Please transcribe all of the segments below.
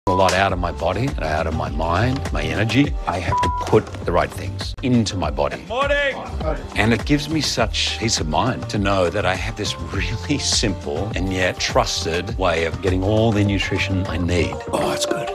a lot out of my body, out of my mind, my energy. I have to put the right things into my body. Morning! And it gives me such peace of mind to know that I have this really simple and yet trusted way of getting all the nutrition I need. Oh, it's good.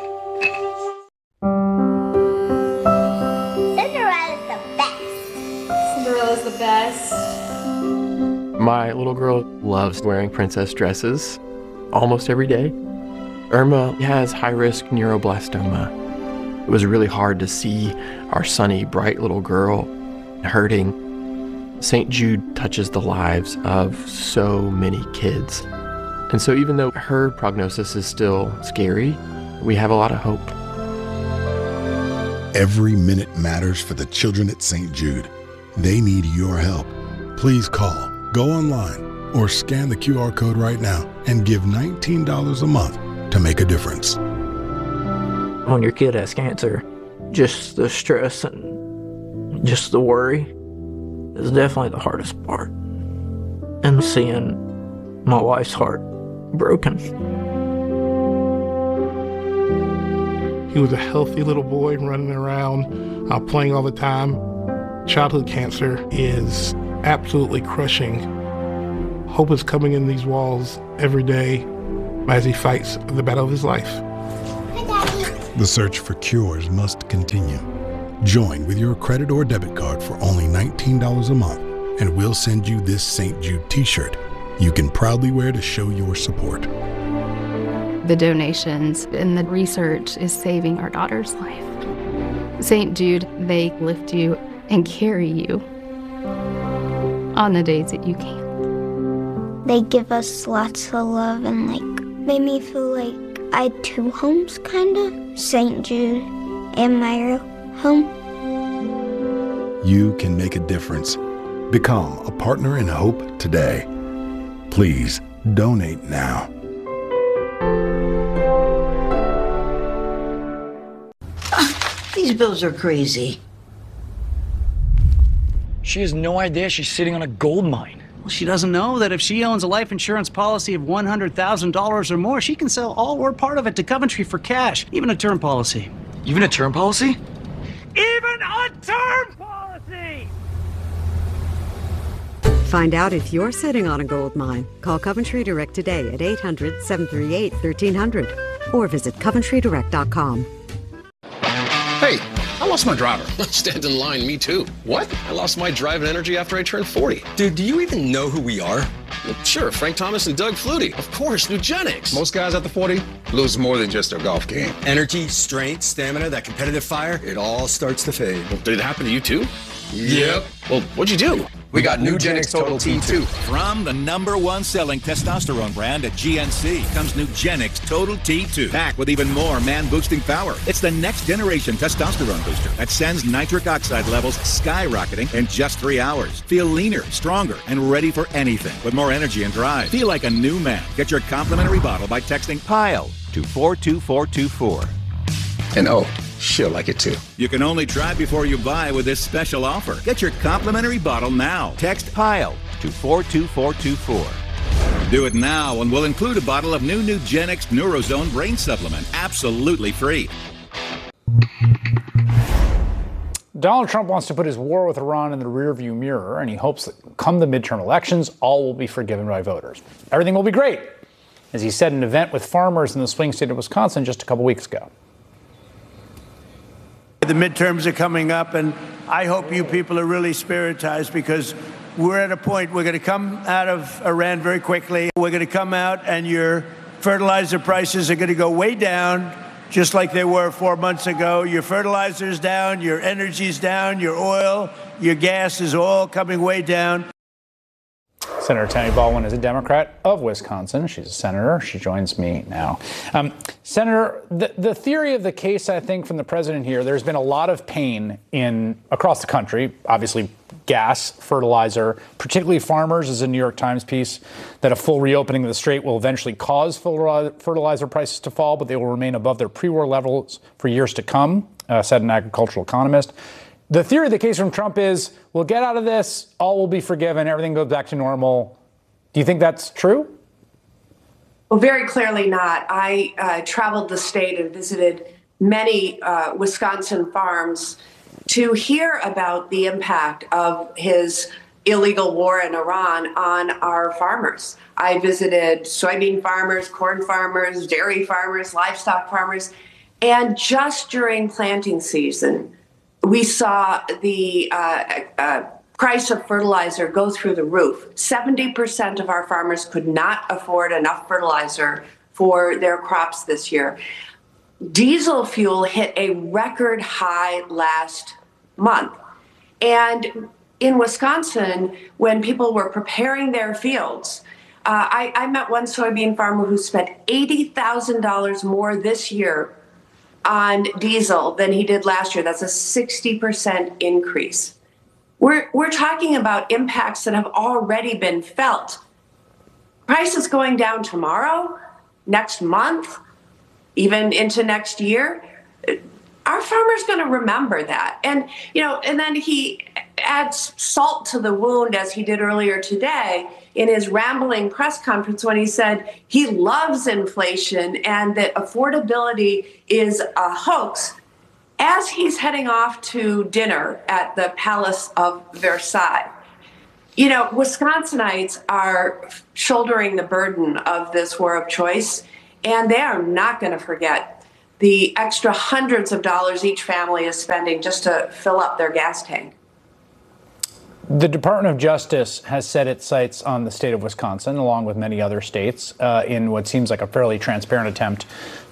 Cinderella's the best. Cinderella's the best. My little girl loves wearing princess dresses almost every day. Irma has high-risk neuroblastoma. It was really hard to see our sunny, bright little girl hurting. St. Jude touches the lives of so many kids. And so even though her prognosis is still scary, we have a lot of hope. Every minute matters for the children at St. Jude. They need your help. Please call, go online, or scan the QR code right now and give $19 a month to make a difference. When your kid has cancer, just the stress and just the worry is definitely the hardest part. And seeing my wife's heart broken. He was a healthy little boy running around, playing all the time. Childhood cancer is absolutely crushing. Hope is coming in these walls every day as he fights the battle of his life. The search for cures must continue. Join with your credit or debit card for only $19 a month, and we'll send you this St. Jude t-shirt you can proudly wear to show your support. The donations and the research is saving our daughter's life. St. Jude, they lift you and carry you on the days that you can't. They give us lots of love and made me feel like I had two homes, kind of. St. Jude and my home. You can make a difference. Become a partner in hope today. Please donate now. These bills are crazy. She has no idea she's sitting on a gold mine. Well, she doesn't know that if she owns a life insurance policy of $100,000 or more, she can sell all or part of it to Coventry for cash, even a term policy. Even a term policy? Even a term policy! Find out if you're sitting on a gold mine. Call Coventry Direct today at 800-738-1300 or visit coventrydirect.com. Hey, I lost my driver. Stand in line, me too. What? I lost my drive and energy after I turned 40. Dude, do you even know who we are? Well, sure, Frank Thomas and Doug Flutie. Of course, Nugenics. Most guys at the 40 lose more than just their golf game. Energy, strength, stamina, that competitive fire, it all starts to fade. Well, did it happen to you too? Yep. Well, what'd you do? We got Nugenics Total T2. From the #1 selling testosterone brand at GNC comes Nugenics Total T2. Packed with even more man-boosting power. It's the next generation testosterone booster that sends nitric oxide levels skyrocketing in just 3 hours. Feel leaner, stronger, and ready for anything with more energy and drive. Feel like a new man. Get your complimentary bottle by texting PILE to 42424. And oh, she'll like it too. You can only try before you buy with this special offer. Get your complimentary bottle now. Text PILE to 42424. Do it now and we'll include a bottle of new Nugenics Neurozone Brain Supplement. Absolutely free. Donald Trump wants to put his war with Iran in the rearview mirror, and he hopes that come the midterm elections, all will be forgiven by voters. Everything will be great, as he said in an event with farmers in the swing state of Wisconsin just a couple weeks ago. The midterms are coming up, and I hope you people are really spiritized, because we're at a point, we're going to come out of Iran very quickly. We're going to come out, and your fertilizer prices are going to go way down, just like they were 4 months ago. Your fertilizer's down, your energy's down, your oil, your gas is all coming way down. Senator Tammy Baldwin is a Democrat of Wisconsin. She's a senator. She joins me now. Senator, the theory of the case, I think, from the president here, there's been a lot of pain across the country, obviously gas, fertilizer, particularly farmers, as a New York Times piece, that a full reopening of the strait will eventually cause fertilizer prices to fall, but they will remain above their pre-war levels for years to come, said an agricultural economist. The theory of the case from Trump is, we'll get out of this, all will be forgiven, everything goes back to normal. Do you think that's true? Well, very clearly not. I traveled the state and visited many Wisconsin farms to hear about the impact of his illegal war in Iran on our farmers. I visited soybean farmers, corn farmers, dairy farmers, livestock farmers, and just during planting season, we saw the price of fertilizer go through the roof. 70% of our farmers could not afford enough fertilizer for their crops this year. Diesel fuel hit a record high last month. And in Wisconsin, when people were preparing their fields, I met one soybean farmer who spent $80,000 more this year on diesel than he did last year. That's a 60% increase. We're talking about impacts that have already been felt. Prices going down tomorrow, next month, even into next year. Our farmer's going to remember that. And, and then he adds salt to the wound, as he did earlier today in his rambling press conference when he said he loves inflation and that affordability is a hoax, as he's heading off to dinner at the Palace of Versailles. Wisconsinites are shouldering the burden of this war of choice, and they are not going to forget the extra hundreds of dollars each family is spending just to fill up their gas tank. The Department of Justice has set its sights on the state of Wisconsin, along with many other states, in what seems like a fairly transparent attempt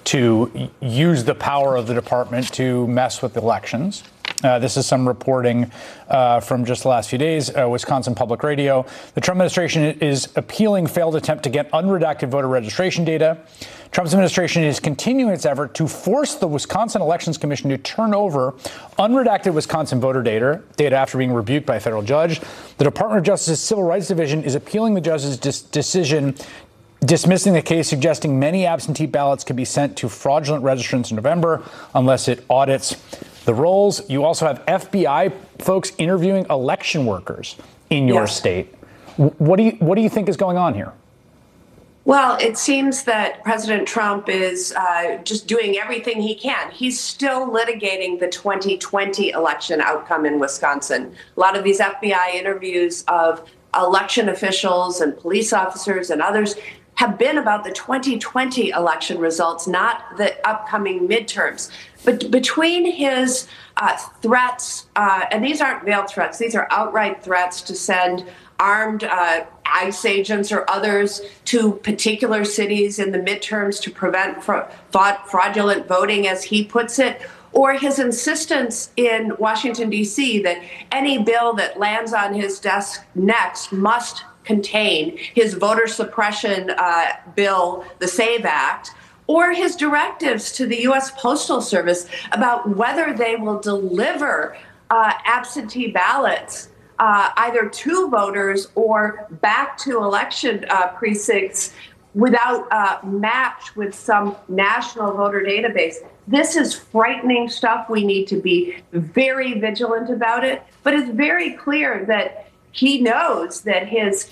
to use the power of the department to mess with elections. This is some reporting from just the last few days. Wisconsin Public Radio. The Trump administration is appealing failed attempt to get unredacted voter registration data. Trump's administration is continuing its effort to force the Wisconsin Elections Commission to turn over unredacted Wisconsin voter data after being rebuked by a federal judge. The Department of Justice's Civil Rights Division is appealing the judge's decision, dismissing the case, suggesting many absentee ballots could be sent to fraudulent registrants in November unless it audits the rolls. You also have FBI folks interviewing election workers in your state. What do you think is going on here? Well, it seems that President Trump is just doing everything he can. He's still litigating the 2020 election outcome in Wisconsin. A lot of these FBI interviews of election officials and police officers and others have been about the 2020 election results, not the upcoming midterms. But between his threats, and these aren't veiled threats, these are outright threats to send armed ICE agents or others to particular cities in the midterms to prevent fraudulent voting, as he puts it, or his insistence in Washington, D.C. that any bill that lands on his desk next must contain his voter suppression bill, the SAVE Act, or his directives to the U.S. Postal Service about whether they will deliver absentee ballots either to voters or back to election precincts without match with some national voter database. This is frightening stuff. We need to be very vigilant about it. But it's very clear that he knows that his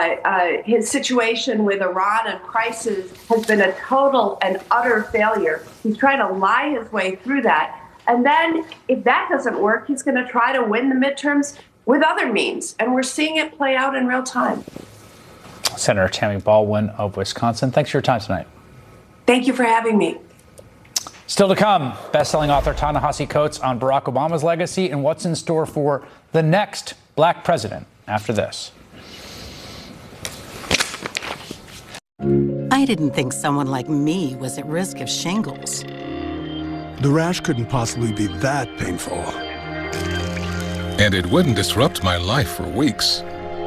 situation with Iran and crisis has been a total and utter failure. He's trying to lie his way through that. And then if that doesn't work, he's going to try to win the midterms with other means. And we're seeing it play out in real time. Senator Tammy Baldwin of Wisconsin, thanks for your time tonight. Thank you for having me. Still to come, best-selling author Ta-Nehisi Coates on Barack Obama's legacy and what's in store for the next black president after this. I didn't think someone like me was at risk of shingles. The rash couldn't possibly be that painful. And it wouldn't disrupt my life for weeks.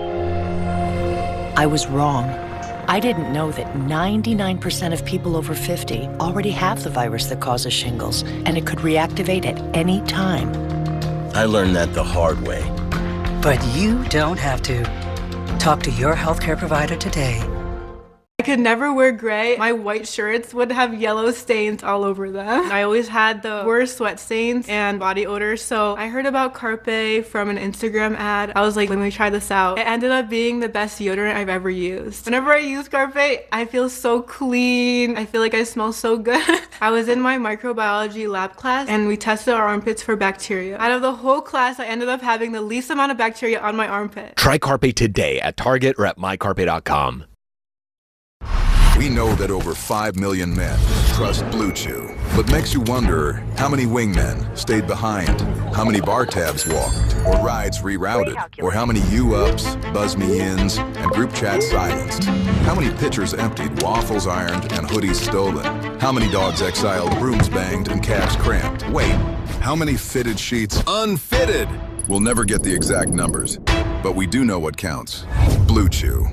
I was wrong. I didn't know that 99% of people over 50 already have the virus that causes shingles, and it could reactivate at any time. I learned that the hard way. But you don't have to. Talk to your healthcare provider today. I could never wear gray. My white shirts would have yellow stains all over them. I always had the worst sweat stains and body odor, so I heard about Carpe from an Instagram ad. I was like, let me try this out. It ended up being the best deodorant I've ever used. Whenever I use Carpe, I feel so clean. I feel like I smell so good. I was in my microbiology lab class and we tested our armpits for bacteria. Out of the whole class, I ended up having the least amount of bacteria on my armpit. Try Carpe today at Target or at mycarpe.com. We know that over 5 million men trust Blue Chew, but makes you wonder how many wingmen stayed behind, how many bar tabs walked, or rides rerouted, or how many U-ups, buzz-me-ins, and group chats silenced, how many pitchers emptied, waffles ironed, and hoodies stolen, how many dogs exiled, brooms banged, and calves cramped. Wait, how many fitted sheets unfitted? We'll never get the exact numbers, but we do know what counts. Blue Chew.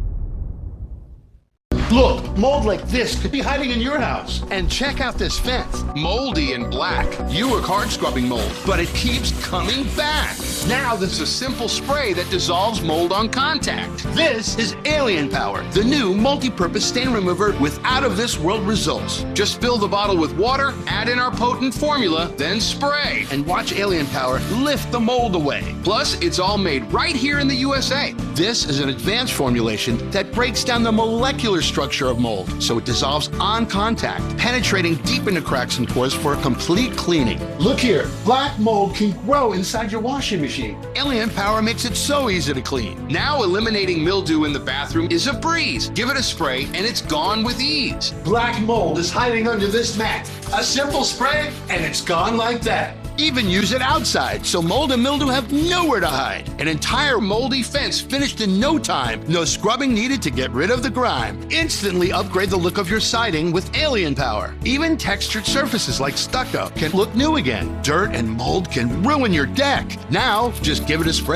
Look, mold like this could be hiding in your house. And check out this fence. Moldy and black. You work hard scrubbing mold, but it keeps coming back. Now there's a simple spray that dissolves mold on contact. This is Alien Power, the new multi-purpose stain remover with out-of-this-world results. Just fill the bottle with water, add in our potent formula, then spray. And watch Alien Power lift the mold away. Plus, it's all made right here in the USA. This is an advanced formulation that breaks down the molecular structure of mold, so it dissolves on contact, penetrating deep into cracks and pores for a complete cleaning. Look here, black mold can grow inside your washing machine. Alien Power makes it so easy to clean. Now eliminating mildew in the bathroom is a breeze. Give it a spray and it's gone with ease. Black mold is hiding under this mat. A simple spray and it's gone like that. Even use it outside, so mold and mildew have nowhere to hide. An entire moldy fence finished in no time. No scrubbing needed to get rid of the grime. Instantly upgrade the look of your siding with Alien Power. Even textured surfaces like stucco can look new again. Dirt and mold can ruin your deck. Now, just give it a spray